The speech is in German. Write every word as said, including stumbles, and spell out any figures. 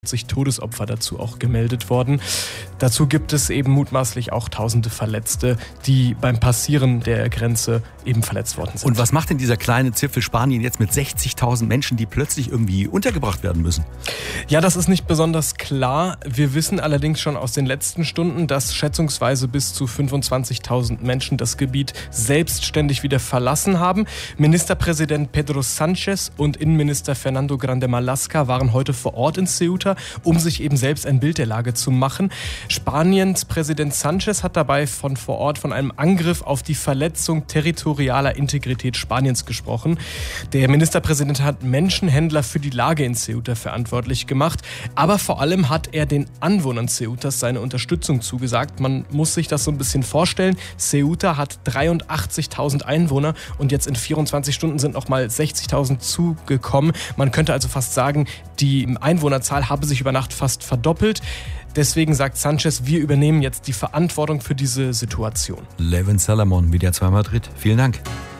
Todesopfer dazu auch gemeldet worden. Dazu gibt es eben mutmaßlich auch tausende Verletzte, die beim Passieren der Grenze eben verletzt worden sind. Und was macht denn dieser kleine Zipfel Spanien jetzt mit sechzigtausend Menschen, die plötzlich irgendwie untergebracht werden müssen? Ja, das ist nicht besonders klar. Wir wissen allerdings schon aus den letzten Stunden, dass schätzungsweise bis zu fünfundzwanzigtausend Menschen das Gebiet selbstständig wieder verlassen haben. Ministerpräsident Pedro Sánchez und Innenminister Fernando Grande Marlaska waren heute vor Ort in Ceuta, um sich eben selbst ein Bild der Lage zu machen. Spaniens Präsident Sánchez hat dabei von vor Ort von einem Angriff auf die Verletzung territorialer Integrität Spaniens gesprochen. Der Ministerpräsident hat Menschenhändler für die Lage in Ceuta verantwortlich gemacht, aber vor allem hat er den Anwohnern Ceutas seine Unterstützung zugesagt. Man muss sich das so ein bisschen vorstellen. Ceuta hat dreiundachtzigtausend Einwohner und jetzt in vierundzwanzig Stunden sind noch mal sechzigtausend zugekommen. Man könnte also fast sagen, die Einwohnerzahl habe sich über Nacht fast verdoppelt. Deswegen sagt Sánchez, wir übernehmen jetzt die Verantwortung für diese Situation. Levin Salamon, Media zwei Madrid. Vielen Dank.